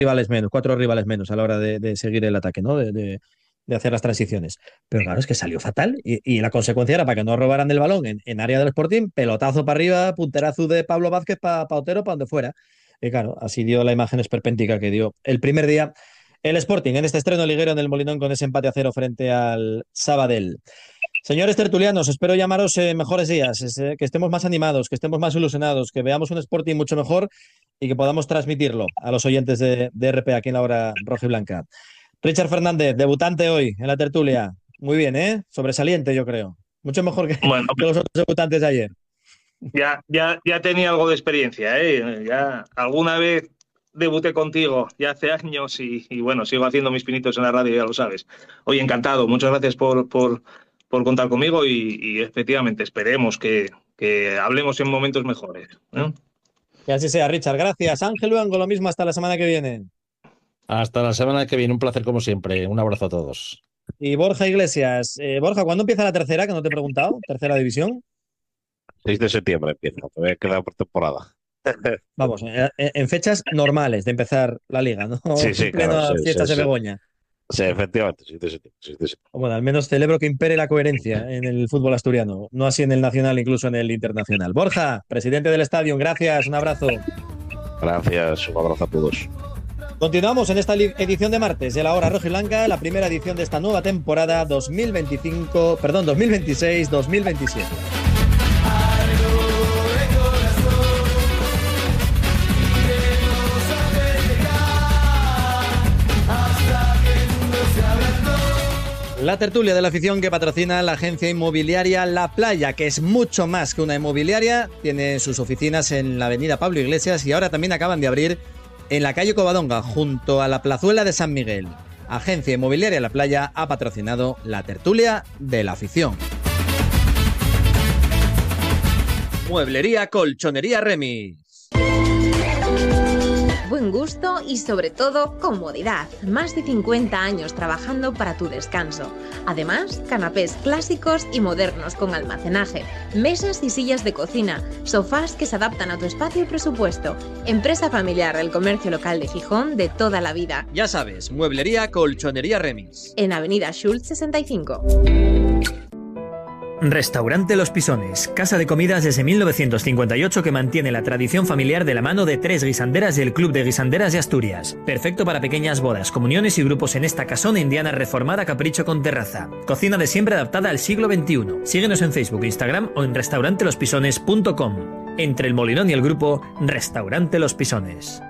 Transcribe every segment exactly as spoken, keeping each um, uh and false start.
rivales menos, cuatro rivales menos a la hora de, de seguir el ataque, ¿no? De, de, de hacer las transiciones. Pero claro, es que salió fatal y, y la consecuencia era para que no robaran el balón en, en área del Sporting, pelotazo para arriba, punterazo de Pablo Vázquez para pa Otero, para donde fuera. Y claro, así dio la imagen esperpéntica que dio el primer día el Sporting en este estreno liguero en el Molinón con ese empate a cero frente al Sabadell. Señores tertulianos, espero llamaros en mejores días, es, eh, que estemos más animados, que estemos más ilusionados, que veamos un Sporting mucho mejor y que podamos transmitirlo a los oyentes de, de R P aquí en la hora roja y blanca. Richard Fernández, debutante hoy en la tertulia. Muy bien, ¿eh? Sobresaliente, yo creo. Mucho mejor que, Bueno, que los otros debutantes de ayer. ya, ya, ya tenía algo de experiencia, ¿eh? Ya alguna vez debuté contigo, ya hace años, y, y bueno, sigo haciendo mis pinitos en la radio, ya lo sabes. Oye, encantado, muchas gracias por, por, por contar conmigo y, y efectivamente esperemos que, que hablemos en momentos mejores, ¿eh? Que así sea, Richard. Gracias. Ángel Luango, lo mismo hasta la semana que viene. Hasta la semana que viene, un placer como siempre. Un abrazo a todos. Y Borja Iglesias. Eh, Borja, ¿cuándo empieza la tercera? Que no te he preguntado. Tercera división. seis de septiembre empieza, todavía queda por temporada. Vamos, eh, eh, en fechas normales de empezar la liga, ¿no? Sí, En sí, claro, plena sí, fiestas sí, de sí. Begoña. Sí, efectivamente, seis de septiembre, seis de septiembre. Bueno, al menos celebro que impere la coherencia en el fútbol asturiano, no así en el nacional, incluso en el internacional. Borja, presidente del estadio, gracias, un abrazo. Gracias, un abrazo a todos. Continuamos en esta edición de martes de la Hora Roja y Blanca, la primera edición de esta nueva temporada dos mil veinticinco, perdón, dos mil veintiséis dos mil veintisiete. La tertulia de la afición que patrocina la agencia inmobiliaria La Playa, que es mucho más que una inmobiliaria, tiene sus oficinas en la avenida Pablo Iglesias y ahora también acaban de abrir en la calle Covadonga, junto a la plazuela de San Miguel. Agencia inmobiliaria La Playa ha patrocinado la tertulia de la afición. Mueblería Colchonería Remis. Buen gusto y sobre todo comodidad. Más de cincuenta años trabajando para tu descanso. Además, canapés clásicos y modernos con almacenaje, mesas y sillas de cocina, sofás que se adaptan a tu espacio y presupuesto. Empresa familiar del comercio local de Gijón de toda la vida. Ya sabes, Mueblería Colchonería Remis. En Avenida Schultz sesenta y cinco. Restaurante Los Pisones, casa de comidas desde mil novecientos cincuenta y ocho que mantiene la tradición familiar de la mano de tres guisanderas del Club de Guisanderas de Asturias. Perfecto para pequeñas bodas, comuniones y grupos en esta casona indiana reformada capricho con terraza. Cocina de siempre adaptada al siglo veintiuno. Síguenos en Facebook, Instagram o en restaurante los pisones punto com. Entre el Molinón y el grupo, Restaurante Los Pisones.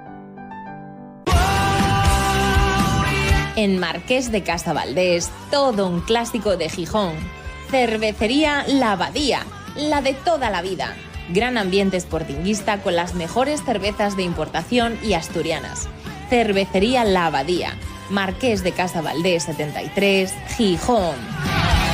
En Marqués de Casa Valdés, todo un clásico de Gijón. Cervecería La Abadía, la de toda la vida. Gran ambiente sportinguista con las mejores cervezas de importación y asturianas. Cervecería La Abadía, Marqués de Casa Valdés setenta y tres, Gijón.